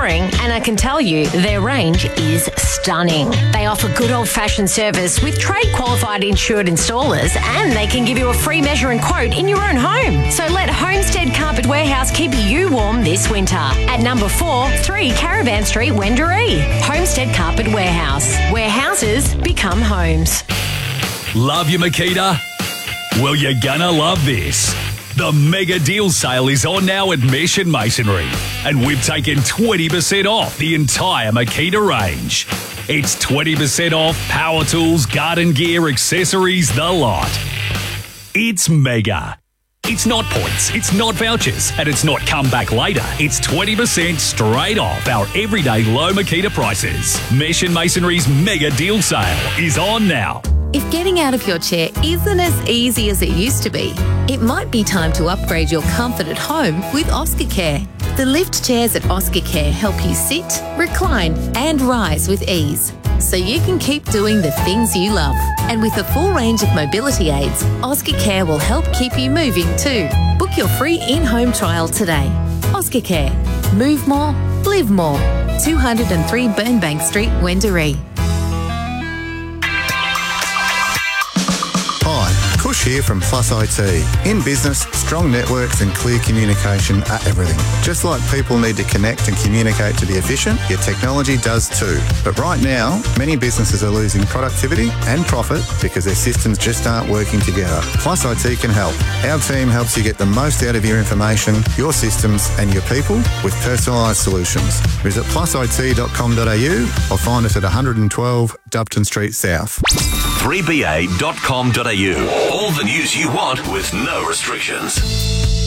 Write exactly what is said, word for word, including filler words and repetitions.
boring, and I can tell you their range is stunning. They offer good old-fashioned service with trade-qualified insured installers, and they can give you a free measure and quote in your own home. So let Homestead Carpet Warehouse keep you warm this winter at number four, three Caravan Street, Wendouree. Homestead Carpet Warehouse, where houses become homes. Love your Makita? Well, you're gonna love this. The mega deal sale is on now at Mission Masonry, and we've taken twenty percent off the entire Makita range. It's twenty percent off power tools, garden gear, accessories, the lot. It's mega. It's not points, it's not vouchers, and it's not come back later. It's twenty percent straight off our everyday low Makita prices. Mission Masonry's mega deal sale is on now. If getting out of your chair isn't as easy as it used to be, it might be time to upgrade your comfort at home with Oscar Care. The lift chairs at Oscar Care help you sit, recline and rise with ease, so you can keep doing the things you love. And with a full range of mobility aids, Oscar Care will help keep you moving too. Book your free in-home trial today. Oscar Care. Move more, live more. two oh three Burnbank Street, Wendouree. Hi, Kush here from Plus I T. In business, strong networks and clear communication are everything. Just like people need to connect and communicate to be efficient, your technology does too. But right now, many businesses are losing productivity and profit because their systems just aren't working together. Plus I T can help. Our team helps you get the most out of your information, your systems and your people with personalised solutions. Visit plus I T dot com dot a u or find us at one twelve Dupton Street South. three b a dot com dot a u. All the news you want with no restrictions.